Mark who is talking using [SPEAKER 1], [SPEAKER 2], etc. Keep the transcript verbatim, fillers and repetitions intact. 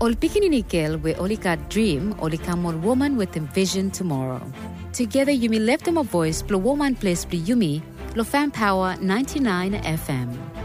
[SPEAKER 1] Ol Pikininikil we Olika dream, Olika more woman with a vision tomorrow. Together Yumi left them a voice, Plo woman place Pli Yumi, Lo Fan Power ninety-nine F M.